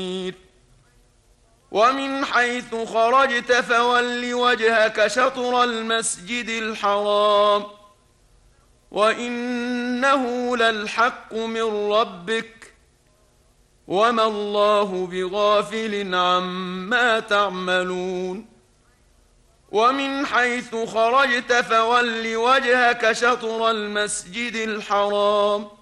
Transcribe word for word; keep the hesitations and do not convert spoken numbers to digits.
ومن حيث خرجت فول وجهك شطر المسجد الحرام وإنه للحق من ربك وما الله بغافل عما تعملون ومن حيث خرجت فول وجهك شطر المسجد الحرام